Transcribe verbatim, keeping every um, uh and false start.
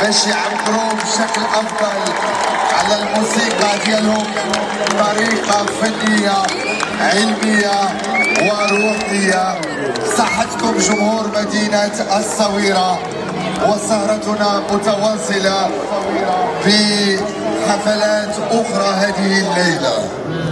باش يعبروا بشكل افضل على الموسيقى ديالهم بطريقه فنيه علميه وروحيه. صحتكم جمهور مدينه الصويره، وسهرتنا متواصله في حفلات اخرى هذه الليله.